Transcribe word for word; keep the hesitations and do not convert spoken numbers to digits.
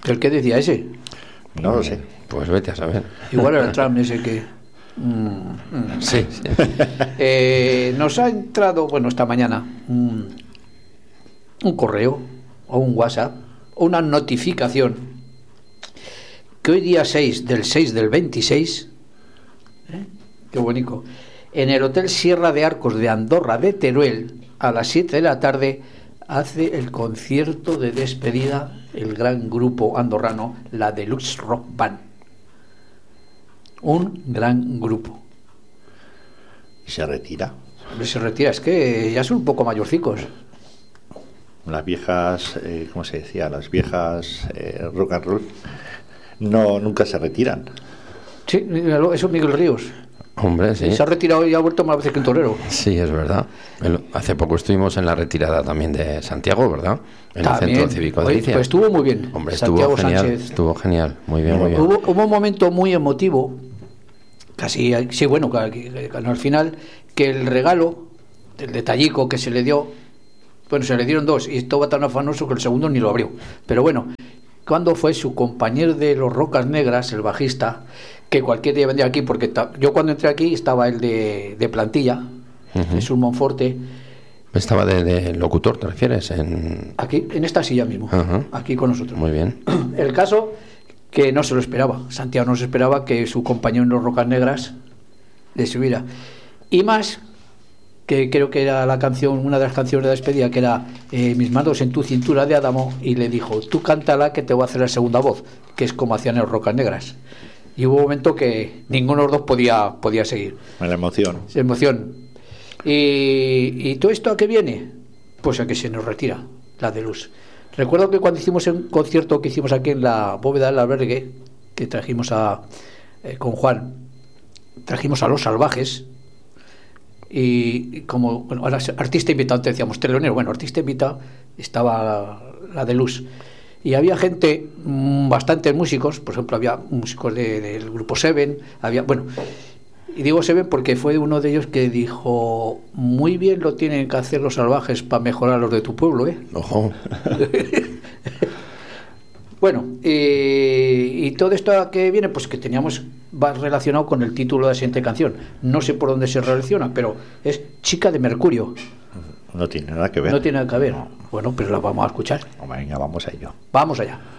¿El qué decía ese? No lo sé. Pues vete a saber. Igual era Trump ese que... Mm, mm. Sí, sí. Eh, nos ha entrado, bueno, esta mañana, un, un correo o un WhatsApp, o una notificación, que hoy día seis del seis del veintiséis, ¿eh? Qué bonito, en el Hotel Sierra de Arcos de Andorra de Teruel, a las siete de la tarde, hace el concierto de despedida el gran grupo andorrano, la Deluxe Rock Band. Un gran grupo. ¿Y se retira? Se retira, es que ya son un poco mayorcicos. Las viejas, eh, ¿cómo se decía? Las viejas eh, rock and roll no, nunca se retiran. Sí, eso es Miguel Ríos. Hombre, sí. Se ha retirado y ha vuelto más veces que un torero. Sí, es verdad. El, hace poco estuvimos en la retirada también de Santiago, ¿verdad? En también. El Centro Cívico de Oye, Galicia. pues estuvo muy bien. Hombre, Santiago estuvo genial, Sánchez. estuvo genial. Muy bien, muy bien. Hubo, hubo un momento muy emotivo, casi, sí, bueno, que, que, que, al final, que el regalo, el detallico que se le dio, bueno, se le dieron dos, y estaba tan afanoso que el segundo ni lo abrió. Pero bueno, cuando fue su compañero de los Rocas Negras, el bajista, que cualquier día vendría aquí, porque ta, yo cuando entré aquí estaba el de, de plantilla, uh-huh. Jesús Monforte. Estaba de, de locutor, ¿te refieres? En... Aquí, en esta silla mismo, uh-huh. Aquí con nosotros. Muy bien. El caso que no se lo esperaba, Santiago no se esperaba que su compañero en los Rocas Negras le subiera. Y más, que creo que era la canción, una de las canciones de despedida, que era eh, Mis manos en tu cintura de Adamo, y le dijo, tú cántala que te voy a hacer la segunda voz, que es como hacían en los Rocas Negras. Y hubo un momento que ninguno de los dos podía, podía seguir. La emoción. La emoción. Y, y todo esto a qué viene, pues a que se nos retira la de luz. Recuerdo que cuando hicimos un concierto que hicimos aquí en la bóveda del albergue, que trajimos a eh, con Juan, trajimos a Los Salvajes, y, y como bueno, ahora artista invitado, te decíamos telonero, bueno, artista invitado estaba la, la de luz. Y había gente, bastantes músicos, por ejemplo, había músicos de, del grupo Seven, había, bueno, y digo Seven porque fue uno de ellos que dijo, muy bien lo tienen que hacer Los Salvajes para mejorar los de tu pueblo, ¿eh? Ojo. Bueno, eh, y todo esto que viene, pues que teníamos, va relacionado con el título de la siguiente canción. No sé por dónde se relaciona, pero es Chica de Mercurio. No tiene nada que ver. No tiene nada que ver. Bueno, pero la vamos a escuchar. Venga, vamos a ello. Vamos allá.